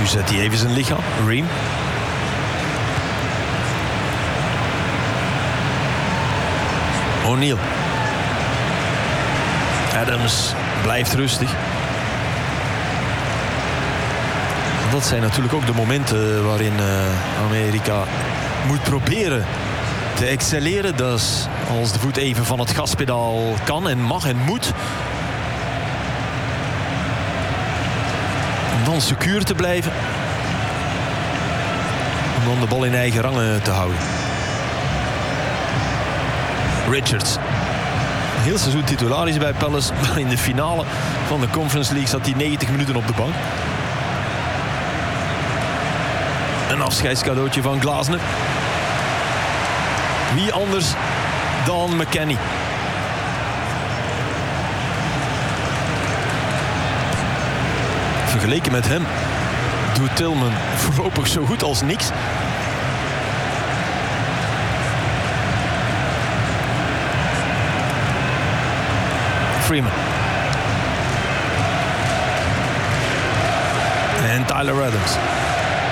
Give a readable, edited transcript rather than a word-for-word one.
Nu zet hij even zijn lichaam. Ream. O'Neal. Adams blijft rustig. Dat zijn natuurlijk ook de momenten waarin Amerika moet proberen te excelleren. Dat is als de voet even van het gaspedaal kan en mag en moet. Om dan secuur te blijven. Om dan de bal in eigen rangen te houden. Richards. Heel seizoen titularis bij Palace. Maar in de finale van de Conference League zat hij 90 minuten op de bank. Een afscheidscadeautje van Glasner. Wie anders dan McKennie. Vergeleken met hem doet Tillman voorlopig zo goed als niks. Freeman. En Tyler Adams.